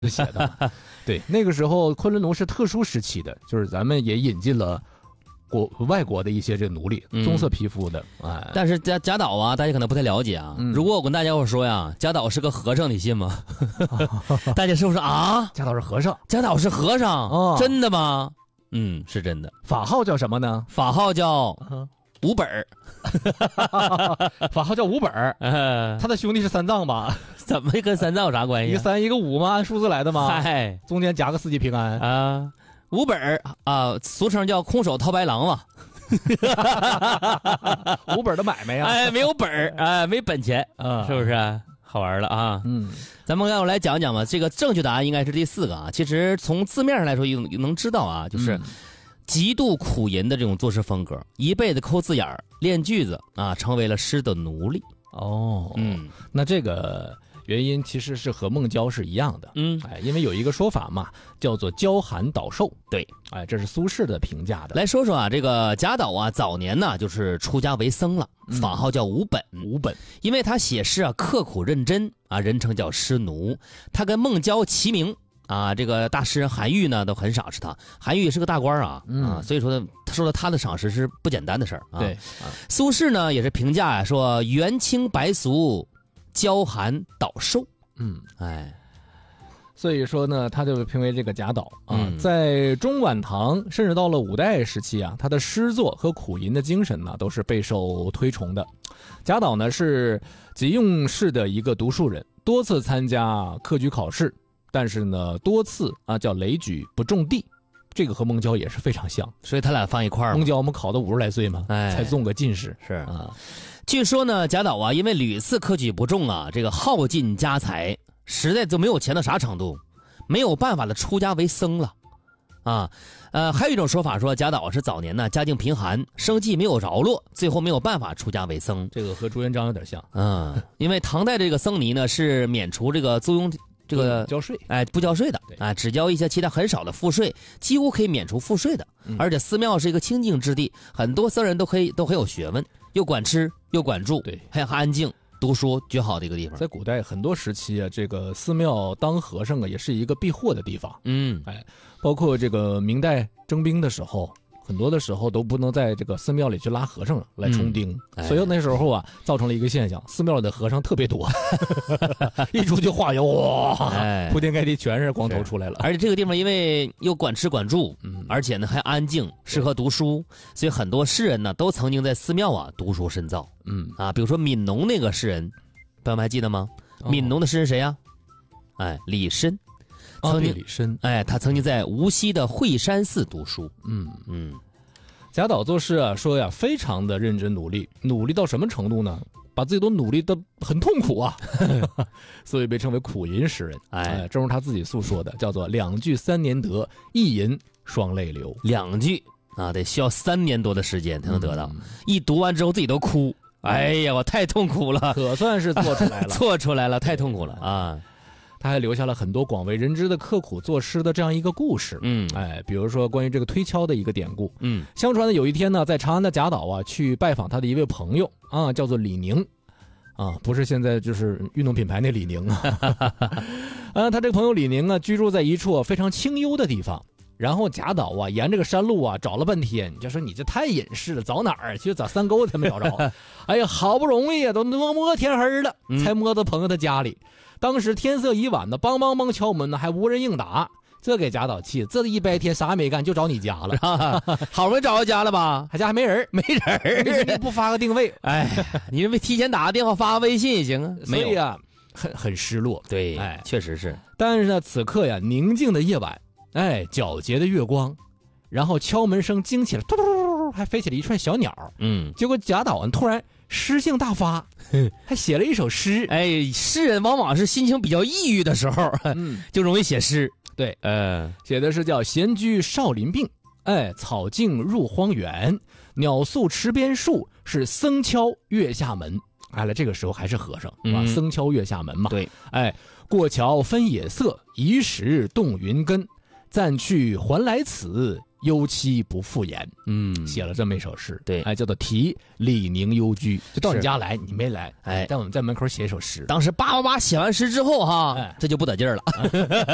写的。对，那个时候昆仑奴是特殊时期的，就是咱们也引进了外国的一些这个奴隶，棕色皮肤的。 但是贾岛啊，大家可能不太了解啊。如果我跟大家伙说呀，贾岛是个和尚，你信吗？大家是不是啊？ 贾岛是和尚？ 贾岛是和尚？真的吗？是真的。 法号叫什么呢？ 法号叫五本儿。 法号叫五本儿。他的兄弟是三藏吧？ 怎么跟三藏有啥关系？ 一个3一个5吗？按数字来的吗？ 嗨， 中间夹个4季平安啊。五本儿啊，俗称叫空手套白狼嘛。 五本的买卖呀。 没有本儿，没本钱啊，是不是？好玩了啊。咱们来讲讲吧。这个正确答案应该是第4个啊。其实从字面上来说，能知道啊，就是极度苦吟的这种做诗风格，一辈子抠字眼儿练句子啊，成为了诗的奴隶。 那这个原因其实是和孟郊是一样的。因为有一个说法嘛，叫做骄寒倒瘦。 对， 这是苏轼的评价的。 来说说啊，这个贾岛啊，早年呢就是出家为僧了，法号叫五本。因为他写诗啊刻苦认真啊，人称叫诗奴。他跟孟郊齐名啊，这个大诗人韩愈呢都很赏识他。韩愈是个大官啊，所以说呢，受到他的赏识是不简单的事儿啊。 对， 苏轼呢也是评价啊说元清白俗，骄寒倒瘦。 所以说呢，他就被评为这个贾岛啊。在中晚唐，甚至到了5代时期啊，他的诗作和苦吟的精神呢，都是备受推崇的。贾岛呢是即用氏的一个读书人，多次参加科举考试，但是呢多次叫累举不中第。这个和孟郊也是非常像， 所以他俩放一块儿。 孟郊我们考到50来岁嘛，才中个进士。 是啊。据说呢，贾岛啊，因为屡次科举不中啊，这个耗尽家财，实在就没有钱到啥程度，没有办法的出家为僧了，还有一种说法说，贾岛是早年呢家境贫寒，生计没有着落，最后没有办法出家为僧。 这个和朱元璋有点像。 因为唐代这个僧尼呢是免除这个租庸这个交税， 不交税的啊，只交一些其他很少的赋税，几乎可以免除赋税的。而且寺庙是一个清净之地，很多僧人都很有学问，又管吃又管住， 对， 还安静读书，绝好的一个地方。 在古代很多时期啊，这个寺庙当和尚啊，也是一个避祸的地方。包括这个明代征兵的时候，很多的时候都不能在这个寺庙里去拉和尚来充丁，所以那时候啊，造成了一个现象，寺庙里的和尚特别多，一出去化缘，哇，铺天盖地全是光头出来了。 而且这个地方因为又管吃管住，而且呢还安静，适合读书，所以很多诗人呢都曾经在寺庙啊读书深造。比如说悯农那个诗人，朋友们还记得吗？悯农的诗人谁呀？李绅。 李绅， 他曾经在无锡的惠山寺读书。 贾岛做诗啊，说呀，非常的认真努力到什么程度呢？把自己都努力的很痛苦啊，所以被称为苦吟诗人。正如他自己诉说的，叫做2句3年得，一吟双泪流。 2句啊，得需要3年多的时间才能得到。一读完之后自己都哭，哎呀，我太痛苦了， 可算是做出来了， 做出来了，太痛苦了啊。 他还留下了很多广为人知的刻苦作诗的这样一个故事。比如说关于这个推敲的一个典故。相传呢，有一天呢，在长安的贾岛啊，去拜访他的一位朋友啊，叫做李宁，不是现在就是运动品牌那李宁他这个朋友李宁啊，居住在一处非常清幽的地方。然后贾岛啊，沿这个山路啊找了半天，就说你这太隐士了，找哪儿去？找山沟才没找着。哎呀，好不容易啊，都摸天黑了，才摸到朋友的家里。当时天色已晚呢，梆梆梆敲门呢，还无人应答，这给贾岛气，这一白天啥也没干，就找你家了。 好不容易找到家了吧？ 他家还没人，你不发个定位？ 你们提前打个电话，发个微信也行啊。 所以啊，很失落。 对，确实是。 但是呢，此刻呀，宁静的夜晚，皎洁的月光，然后敲门声惊起了，突突突，还飞起了一串小鸟。结果贾岛突然诗性大发，还写了一首诗。 诗人往往是心情比较抑郁的时候，就容易写诗。 对，写的是叫闲居少林病，草径入荒原，鸟宿池边树，是僧敲月下门。这个时候还是和尚，僧敲月下门嘛。 对， 过桥分野色，移石动云根，暂去还来此，忧戚不复言。写了这么一首诗。 对， 叫做题李宁幽居。就到你家来，你没来，但我们在门口写一首诗。 当时叭叭叭写完诗之后哈，这就不得劲儿了。